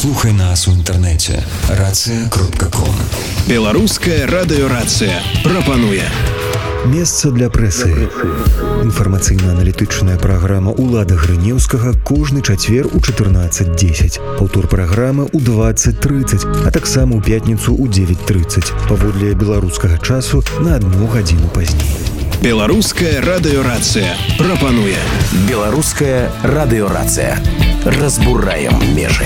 Слухай нас у інтэрнэце рацыя.ком. Беларуская радыёрацыя прапануе месца для прэсы. Інфармацыйна-аналітычная праграма Улада Грынеўскага кожны чацвер у 14:10. Паўтор праграмы ў 20:30, а таксама ў пятніцу ў 9:30. Паводле беларускага часу на 1 гадзіну пазней. Беларуская радыёрацыя прапануе. Беларуская радыёрацыя. Разбураем межы.